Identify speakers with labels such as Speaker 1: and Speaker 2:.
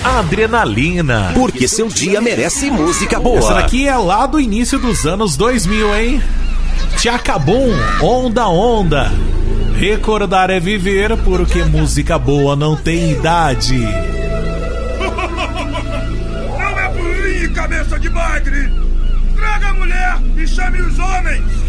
Speaker 1: Adrenalina.
Speaker 2: Porque seu dia merece música boa.
Speaker 1: Essa daqui é lá do início dos anos 2000, hein? Tchacabum, Onda Onda. Recordar é viver, porque música boa não tem idade.
Speaker 3: Não é burrinho, cabeça de bagre. Traga a mulher e chame os homens.